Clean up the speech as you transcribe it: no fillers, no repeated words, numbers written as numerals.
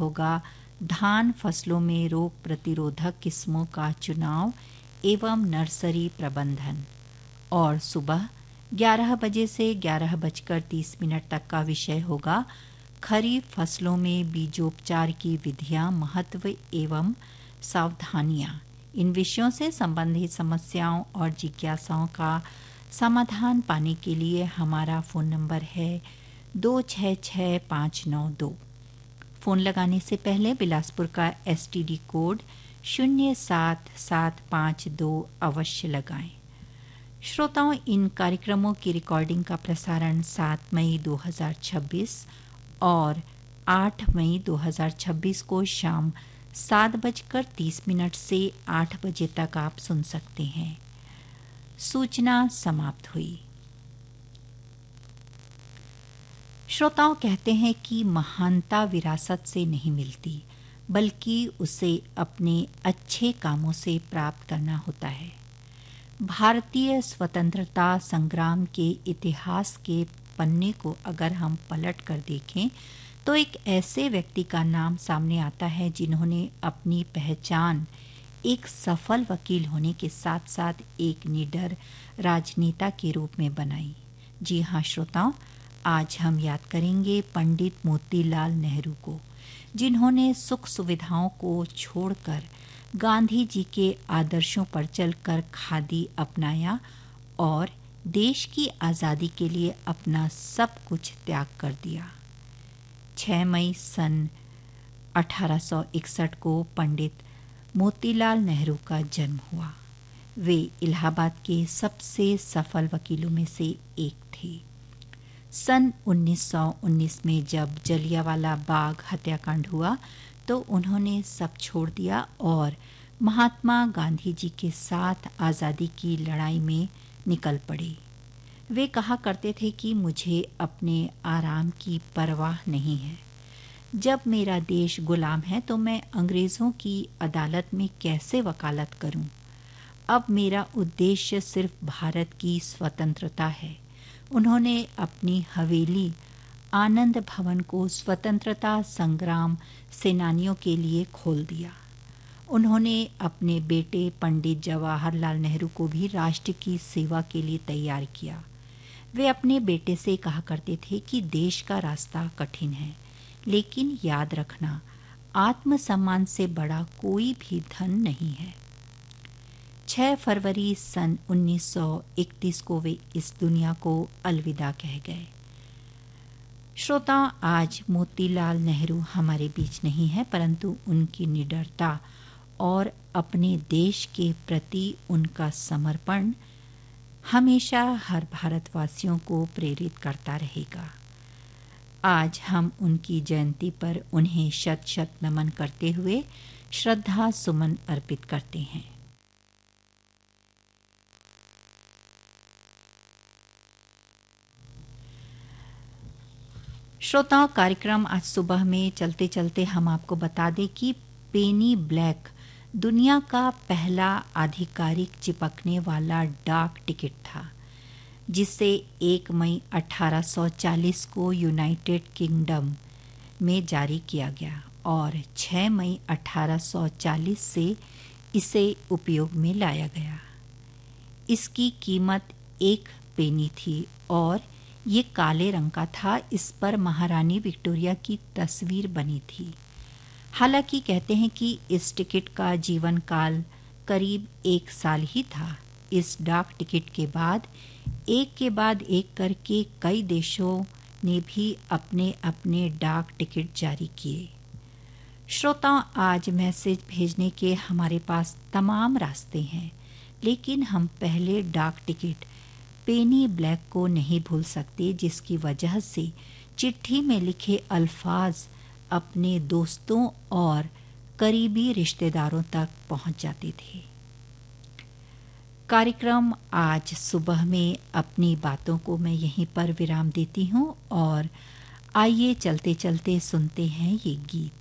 होगा धान फसलों में रोग प्रतिरोधक किस्मों का चुनाव एवं नर्सरी प्रबंधन। और सुबह 11 बजे से 11:30 तक का विषय होगा खरीफ फसलों में बीजोपचार की विधियां, महत्व एवं सावधानियां। इन विषयों से संबंधित समस्याओं और जिज्ञासाओं का समाधान पाने के लिए हमारा फ़ोन नंबर है 266592। फ़ोन लगाने से पहले बिलासपुर का STD कोड 07752 अवश्य लगाएं। श्रोताओं, इन कार्यक्रमों की रिकॉर्डिंग का प्रसारण 7 मई 2026 और 8 मई 2026 को शाम 7:30 से 8 बजे तक आप सुन सकते हैं। सूचना समाप्त हुई। श्रोताओं, कहते हैं कि महानता विरासत से नहीं मिलती, बल्कि उसे अपने अच्छे कामों से प्राप्त करना होता है। भारतीय स्वतंत्रता संग्राम के इतिहास के पन्ने को अगर हम पलट कर देखें तो एक ऐसे व्यक्ति का नाम सामने आता है जिन्होंने अपनी पहचान एक सफल वकील होने के साथ साथ एक निडर राजनेता के रूप में बनाई। जी हाँ श्रोताओं, आज हम याद करेंगे पंडित मोतीलाल नेहरू को, जिन्होंने सुख सुविधाओं को छोड़कर गांधी जी के आदर्शों पर चलकर खादी अपनाया और देश की आज़ादी के लिए अपना सब कुछ त्याग कर दिया। 6 मई सन 1861 को पंडित मोतीलाल नेहरू का जन्म हुआ। वे इलाहाबाद के सबसे सफल वकीलों में से एक थे। सन 1919 में जब जलियांवाला बाग हत्याकांड हुआ तो उन्होंने सब छोड़ दिया और महात्मा गांधी जी के साथ आज़ादी की लड़ाई में निकल पड़े। वे कहा करते थे कि मुझे अपने आराम की परवाह नहीं है। जब मेरा देश गुलाम है तो मैं अंग्रेज़ों की अदालत में कैसे वकालत करूं? अब मेरा उद्देश्य सिर्फ भारत की स्वतंत्रता है। उन्होंने अपनी हवेली आनंद भवन को स्वतंत्रता संग्राम सेनानियों के लिए खोल दिया। उन्होंने अपने बेटे पंडित जवाहरलाल नेहरू को भी राष्ट्र की सेवा के लिए तैयार किया। वे अपने बेटे से कहा करते थे कि देश का रास्ता कठिन है, लेकिन याद रखना, आत्मसम्मान से बड़ा कोई भी धन नहीं है। 6 फरवरी सन 1931 को वे इस दुनिया को अलविदा कह गए। श्रोता, आज मोतीलाल नेहरू हमारे बीच नहीं है, परंतु उनकी निडरता और अपने देश के प्रति उनका समर्पण हमेशा हर भारतवासियों को प्रेरित करता रहेगा। आज हम उनकी जयंती पर उन्हें शत शत नमन करते हुए श्रद्धा सुमन अर्पित करते हैं। श्रोताओं, कार्यक्रम आज सुबह में चलते चलते हम आपको बता दें कि पेनी ब्लैक दुनिया का पहला आधिकारिक चिपकने वाला डाक टिकट था, जिसे 1 मई 1840 को यूनाइटेड किंगडम में जारी किया गया और 6 मई 1840 से इसे उपयोग में लाया गया। इसकी कीमत 1 पेनी थी और ये काले रंग का था। इस पर महारानी विक्टोरिया की तस्वीर बनी थी। हालांकि कहते हैं कि इस टिकट का जीवन काल करीब 1 साल ही था। इस डाक टिकट के बाद एक करके कई देशों ने भी अपने अपने डाक टिकट जारी किए। श्रोताओं, आज मैसेज भेजने के हमारे पास तमाम रास्ते हैं, लेकिन हम पहले डाक टिकट पेनी ब्लैक को नहीं भूल सकते, जिसकी वजह से चिट्ठी में लिखे अल्फाज अपने दोस्तों और करीबी रिश्तेदारों तक पहुंच जाते थे। कार्यक्रम आज सुबह में अपनी बातों को मैं यहीं पर विराम देती हूं और आइए चलते चलते सुनते हैं ये गीत।